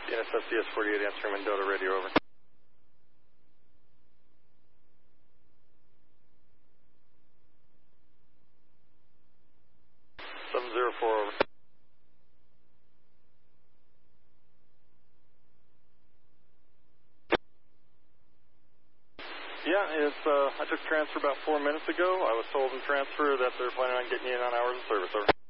NSF DS-48 answering Mendota radio, over. 704, over. Yeah, I took transfer about 4 minutes ago. I was told in transfer that they're planning on getting you in on hours of service, over.